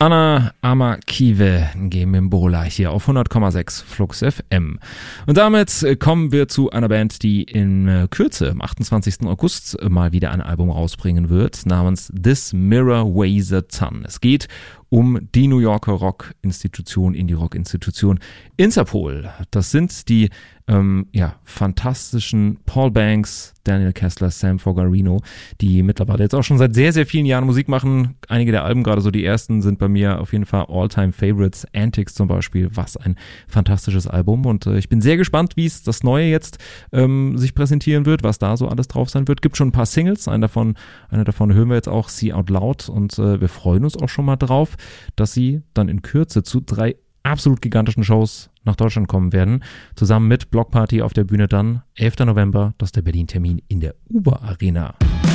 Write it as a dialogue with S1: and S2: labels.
S1: Anna Amakive Gemimbola hier auf 100,6 Flux FM. Und damit kommen wir zu einer Band, die in Kürze, am 28. August, mal wieder ein Album rausbringen wird, namens This Mirror Weighs a Ton. Es geht um die New Yorker Rock-Institution, Indie-Rock-Institution Interpol. Das sind die fantastischen Paul Banks, Daniel Kessler, Sam Fogarino, die mittlerweile jetzt auch schon seit sehr, sehr vielen Jahren Musik machen. Einige der Alben, gerade so die ersten, sind bei mir auf jeden Fall All-Time-Favorites. Antics zum Beispiel, was ein fantastisches Album. Und ich bin sehr gespannt, wie es das Neue jetzt sich präsentieren wird, was da so alles drauf sein wird. Gibt schon ein paar Singles, eine davon hören wir jetzt auch, See Out Loud. Und wir freuen uns auch schon mal drauf, dass sie dann in Kürze zu 3 absolut gigantischen Shows nach Deutschland kommen werden. Zusammen mit Blockparty auf der Bühne dann 11. November, das ist der Berlin-Termin in der Uber Arena.